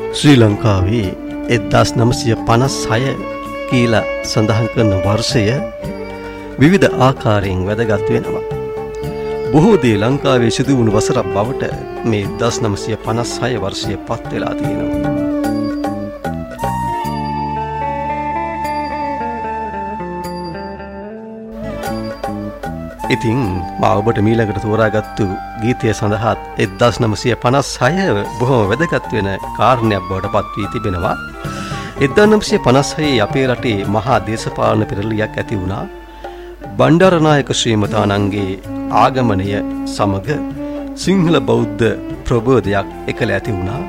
ශ්‍රී ලංකාවේ 1956 කියලා සඳහන් කරන වර්ෂය විවිධ ආකාරයෙන් වැදගත් වෙනවා. බොහෝ දේ ලංකාවේ සිදු වුණු වසරක් බවට මේ 1956 වර්ෂය පත් වෙලා තියෙනවා. ඉතින් මා ඔබට මීළඟට තෝරාගත්තු ගීතය සඳහාත් 1956 බොහොම වැදගත් වෙන කාරණයක් බවට පත් වී තිබෙනවා. 1956 අපේ රටේ මහා දේශපාලන පෙරළියක් ඇති වුණා. බණ්ඩාරනායක ශ්‍රීමතාණන්ගේ ආගමනය සමග සිංහල බෞද්ධ ප්‍රබෝධයක් එකල ඇති වුණා.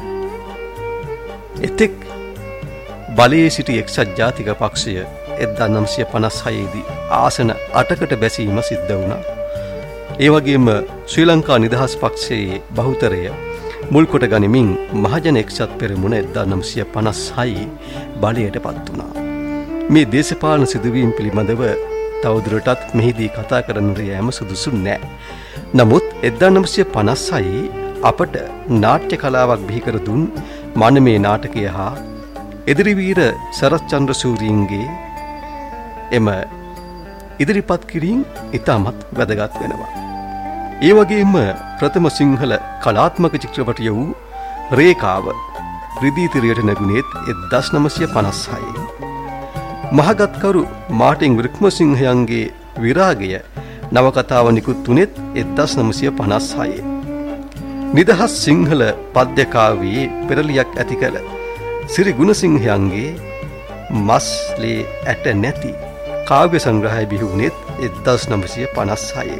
එතෙක් බලයේ සිටි එක්සත් ජාතික පක්ෂය 1956 දී ආසන 8කට බැසීම සිද්ධ වුණා. ඒ වගේම ශ්‍රී ලංකා නිදහස් පක්ෂයේ බහුතරය මුල් කොට ගනිමින් මහජන එක්සත් පෙරමුණ 1956 බලයට පත් වුණා. මේ දේශපාලන සිදුවීම් පිළිබඳව තවදුරටත් මෙහිදී කතා කරන්න යෑම සුදුසු නෑ. නමුත් 1956 අපට නාට්‍ය කලාවක් බිහි කර දුන් මනමේ නාටකය හා එදිරිවීර සරත් චන්ද්‍රසූරීන්ගේ එම ඉදිරිපත් කිරීම ඉතාමත් වැදගත් වෙනවා. ඒ වගේම ප්‍රථම සිංහල කලාත්මක චිත්‍රපටය වූ රේඛාව රිදී තිරයට නැගුණේත් 1956. මහගත්කරු මාටින් වික්‍රමසිංහයන්ගේ විරාගය නවකතාව නිකුත් වුණේත් 1956. නිදහස් සිංහල පද්‍ය කාව්‍යයේ පෙරළියක් ඇති කළ සිරි ගුණසිංහයන්ගේ මස්ලේ ඇට නැති කාව්‍ය සංග්‍රහය බිහි වුණේත් 1956.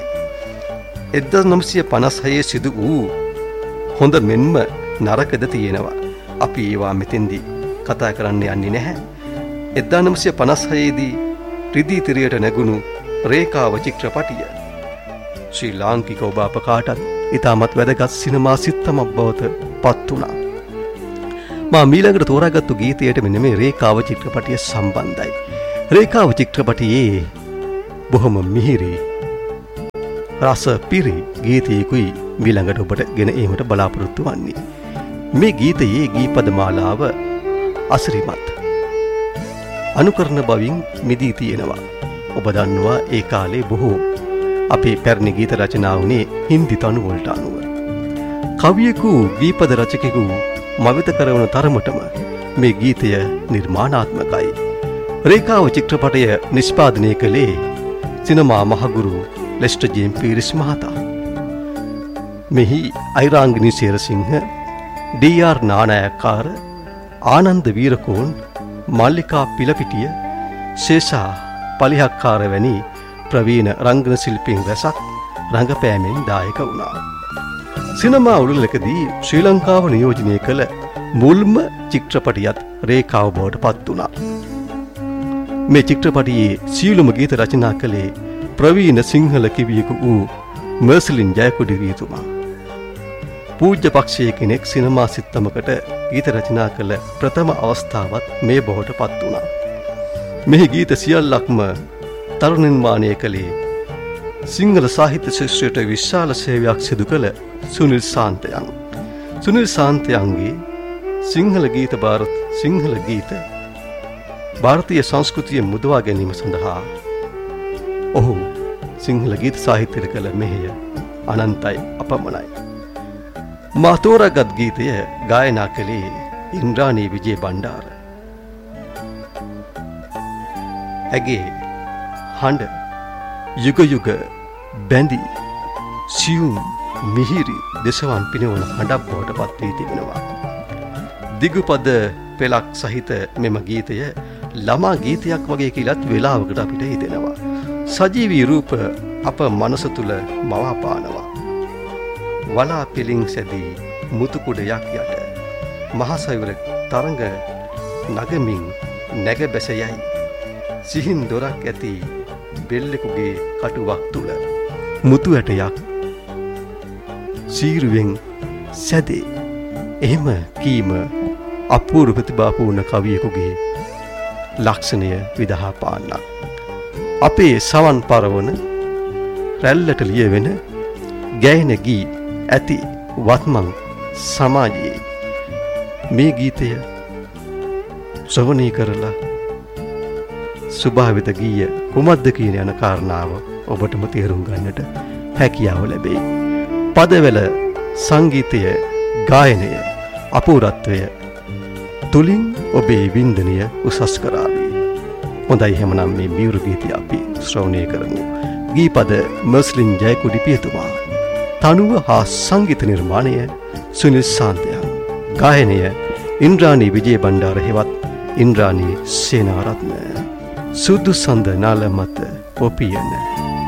1956 සිදු වූ හොඳ මෙන්ම නරකද තියෙනවා. අපි ඒවා මෙතෙන්දී කතා කරන්න යන්නේ නැහැ. 1956 දී රිදී තිරයට නැගුණු රේඛාව චිත්‍රපටිය ශ්‍රී ලාංකික ඔබ අප කාටත් ඉතාමත් වැදගත් සිනමා සිත්තමක් බවට පත් වුණා. මා මීළඟට තෝරාගත්තු ගීතයට මෙන්න මේ රේඛාව චිත්‍රපටිය සම්බන්ධයි. රේඛාව චිත්‍රපටියේ බොහොම මිහිරි රස පිරි ගීතයකුයි මීළඟට ඔබට ගෙන ඒමට බලාපොරොත්තු වන්නේ. මේ ගීතයේ ගීපද මාලාව අසිරිමත් අනුකරණ බවින් මිදී තියෙනවා. ඔබ දන්නවා ඒ කාලේ බොහෝ අපේ පැරණි ගීත රචනා වුණේ හින්දි තනු වලට අනුව. කවියෙකු ගීපද රචකයෙකු මවිත කරවන තරමටම මේ ගීතය නිර්මාණාත්මකයි. රේඛාව චිත්‍රපටය නිෂ්පාදනය කළේ සිනමා මහගුරු ලෙස්ටර් ජේම්ස් පීරිස් මහතා. මෙහි අයිරාංගනී සේරසිංහ, ඩී.ආර්. නානායක්කාර, ආනන්ද වීරකෝන්, මල්ලිකා පිලපිටිය, ශේෂා පලිහක්කාර වැනි ප්‍රවීණ රංගන ශිල්පීන් රැසක් රංගපෑමෙන් දායක වුණා. සිනමා උළෙලකදී ශ්‍රී ලංකාව නියෝජනය කළ මුල්ම චිත්‍රපටියත් රේඛාව බවට පත් වුණා. මේ චිත්‍රපටියේ සියලුම ගීත රචනා කළේ ප්‍රවීණ සිංහල කවියෙකු වූ මර්සලින් ජයකොඩිරියතුමා. පූජ්‍ය පක්ෂයේ කෙනෙක් සිනමා සිත්තමකට ගීත රචනා කළ ප්‍රථම අවස්ථාවත් මේ බවට පත් වුණා. මෙහි ගීත සියල්ලක්ම තරුණ නිර්මාණය කළේ සිංහල සාහිත්‍ය ශිෂ්‍යයට විශාල සේවයක් සිදු කළ සුනිල් සාන්තයන්. සුනිල් සාන්තයන්ගේ සිංහල ගීත ಭಾರತೀಯ සංස්කෘතිය මුදවා ගැනීම සඳහා ඔහු සිංහල ගීත සාහිත්‍යයට කළ මෙහෙය අනන්තයි අපමණයි. මා තෝරාගත් ගීතය ගායනා කළේ ඉන්ද්‍රාණී විජේ බණ්ඩාර. ඇගේ හඬ යුග යුග බැඳී සියුම් මිහිරි දෙසවන් පිනවන හඬක් බවට පත් වී තිබෙනවා. දිගුපද පෙළක් සහිත මෙම ගීතය ළමා ගීතයක් වගේ කියලත් වෙලාවකට අපිට හිතෙනවා. සජීවී රූප අප මනස තුල මවාපානවා. වලා පිළින් සැදී මුතුකුඩයක් යට මහසයුර තරඟ නගමින් නැග බැස යයි. සිහින් දොරක් ඇති බෙල්ලෙකුගේ කටුවක් තුල මුතු ඇටයක් සීරුවෙන් සැදේ. එහෙම කීම අපූර්ව ප්‍රතිභාපූර්ණ කවියෙකුගේ ලක්ෂණය විදහා පාන්නක්. අපේ සවන් පරවන රැල්ලට ලියවෙන ගැයෙන ගී ඇති වත්මන් සමාජයේ මේ ගීතය ශ්‍රවණය කරලා සුභාවිත ගීය කුමක්ද කියන යන කාරණාව ඔබටම තේරුම් ගන්නට හැකියාව ලැබෙයි. පදවල සංගීතය, ගායනය, අපූර්වත්වය තුලින් ඔබේ වින්දනය උසස් කරાવી. හොඳයි එහෙමනම් මේ මියුරු ගීතය අපි ශ්‍රවණය කරමු. ගීපද මස්ලින් ජයකුඩි පියතුමා. තනුව හා සංගීත නිර්මාණය සුනිල් සාන්තයන්. ගායනය ඉන්ද්‍රාණී විජේබණ්ඩාර හෙවත් ඉන්ද්‍රාණී සේනාරත්න. සුදු සඳ නාල මත ඔපියන